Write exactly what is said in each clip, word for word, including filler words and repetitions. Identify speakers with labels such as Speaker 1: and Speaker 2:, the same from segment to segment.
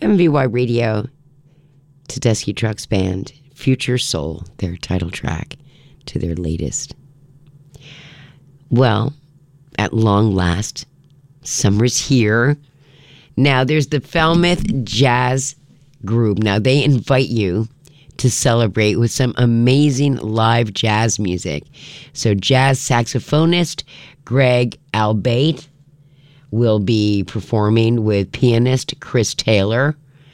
Speaker 1: M V Y Radio, Tedeschi Trucks Band, Future Soul, their title track to their latest. Well, at long last, summer's here. Now there's the Falmouth Jazz Group. Now they invite you to celebrate with some amazing live jazz music. So jazz saxophonist Greg Albate will be performing with pianist Chris Taylor,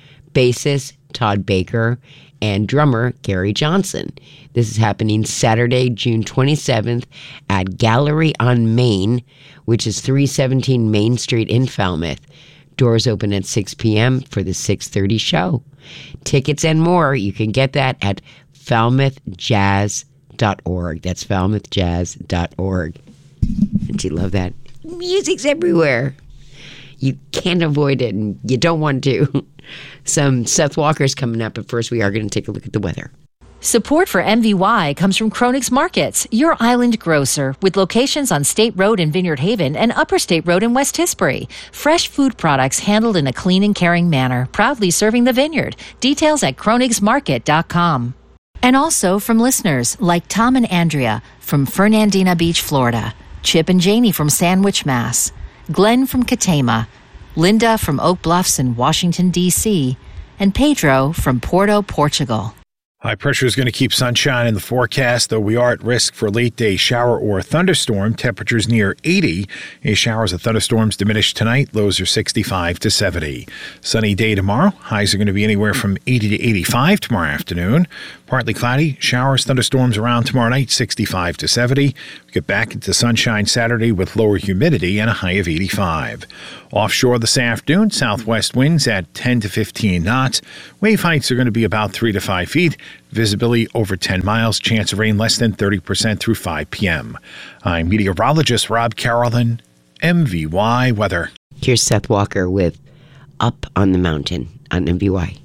Speaker 1: bassist Todd Baker, and drummer Gary Johnson. This is happening Saturday, June twenty-seventh at Gallery on Main, which is three seventeen Main Street in Falmouth. Doors open at six p.m. for the six thirty show. Tickets and more, you can get that at falmouth jazz dot org. That's falmouth jazz dot org. Don't you love that? Music's everywhere. You can't avoid it, and you don't want to. Some Seth Walker's coming up, but first we are going to take a look at the weather.
Speaker 2: Support for M V Y comes from Kronig's Markets, your island grocer, with locations on State Road in Vineyard Haven and Upper State Road in West Tisbury. Fresh food products handled in a clean and caring manner, proudly serving the vineyard. Details at kronigs market dot com. And also from listeners like Tom and Andrea from Fernandina Beach, Florida, Chip and Janie from Sandwich, Mass, Glenn from Katama, Linda from Oak Bluffs in Washington, D C, and Pedro from Porto, Portugal.
Speaker 3: High pressure is going to keep sunshine in the forecast, though we are at risk for late day shower or thunderstorm. Temperatures near eighty. Any showers and thunderstorms diminish tonight. Lows are sixty-five to seventy. Sunny day tomorrow. Highs are going to be anywhere from eighty to eighty-five tomorrow afternoon. Partly cloudy. Showers, thunderstorms around tomorrow night, sixty-five to seventy. We get back into sunshine Saturday with lower humidity and a high of eighty-five. Offshore this afternoon, southwest winds at ten to fifteen knots. Wave heights are going to be about three to five feet. Visibility over ten miles. Chance of rain less than thirty percent through five p.m. I'm meteorologist Rob Carolyn, M V Y Weather.
Speaker 1: Here's Seth Walker with Up on the Mountain on M V Y.